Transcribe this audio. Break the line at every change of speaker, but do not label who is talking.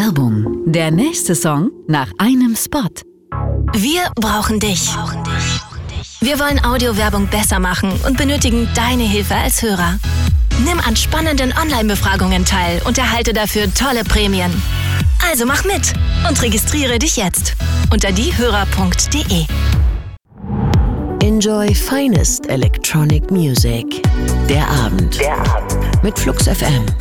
Werbung. Der nächste Song nach einem Spot.
Wir brauchen dich. Wir wollen Audiowerbung besser machen und benötigen deine Hilfe als Hörer. Nimm an spannenden Online-Befragungen teil und erhalte dafür tolle Prämien. Also mach mit und registriere dich jetzt unter diehörer.de.
Enjoy finest electronic music. Der Abend. Mit Flux FM.